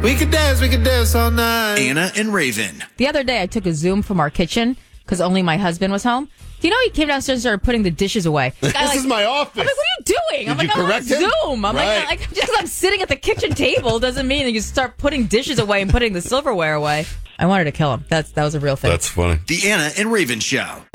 We could dance all night. Anna and Raven. The other day, I took a Zoom from our kitchen because only my husband was home. Do you know he came downstairs and started putting the dishes away? This is my office. I'm like, what are you doing? I'm Did like, you I'm on correct him? Zoom. I'm Right. like, just because I'm sitting at the kitchen table doesn't mean that you start putting dishes away and putting the silverware away. I wanted to kill him. That was a real thing. That's funny. The Anna and Raven Show.